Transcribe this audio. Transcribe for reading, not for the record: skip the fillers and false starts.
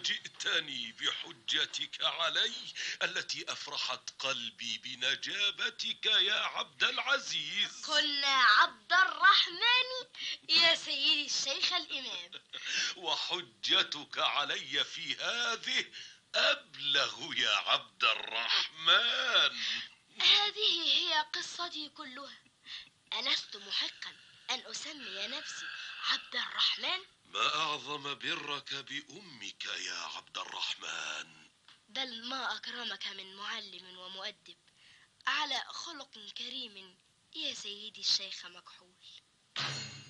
أجئتني بحجتك علي التي أفرحت قلبي بنجابتك يا عبد العزيز؟ قلنا عبد الرحمن يا سيدي الشيخ الإمام. وحجتك علي في هذه أبلغ يا عبد الرحمن. هذه هي قصتي كلها. ألست محقا أن أسمي نفسي عبد الرحمن؟ ما أعظم برك بأمك يا عبد الرحمن. بل ما أكرمك من معلم ومؤدب على خلق كريم يا سيدي الشيخ مكحول.